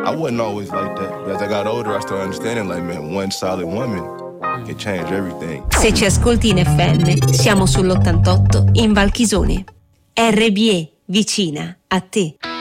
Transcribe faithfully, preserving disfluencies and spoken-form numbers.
I wasn't always like that. But as I got older, I started understanding, like, man, one solid woman can change everything. Se ci ascolti in F M, siamo sull'ottantotto in Valchisone. R B E, vicina a te.